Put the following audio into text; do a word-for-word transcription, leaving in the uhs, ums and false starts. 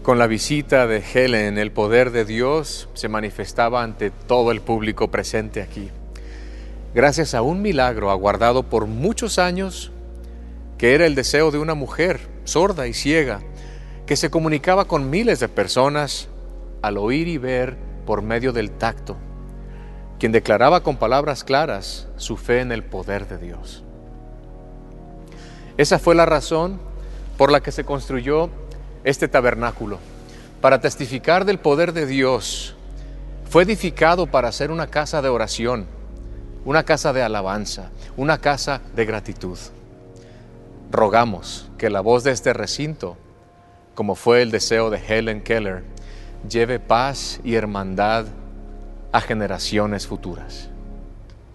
Con la visita de Helen, el poder de Dios se manifestaba ante todo el público presente aquí. Gracias a un milagro aguardado por muchos años, que era el deseo de una mujer sorda y ciega, que se comunicaba con miles de personas al oír y ver por medio del tacto, quien declaraba con palabras claras su fe en el poder de Dios. Esa fue la razón por la que se construyó este tabernáculo, para testificar del poder de Dios. Fue edificado para ser una casa de oración, una casa de alabanza, una casa de gratitud. Rogamos que la voz de este recinto, como fue el deseo de Helen Keller, lleve paz y hermandad a generaciones futuras.